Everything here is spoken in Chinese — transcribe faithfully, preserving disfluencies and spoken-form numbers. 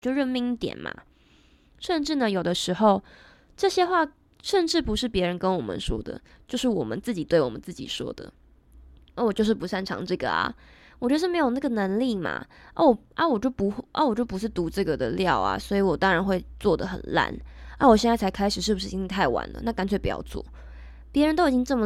就认命一点嘛。甚至呢，有的时候这些话甚至不是别人跟我们说的，就是我们自己对我们自己说的。哦，我就是不擅长这个啊，我就是没有那个能力嘛。哦啊，我就不啊，我就不是读这个的料啊，所以我当然会做得很烂。啊，我现在才开始，是不是已经太晚了？那干脆不要做。别人都已经这么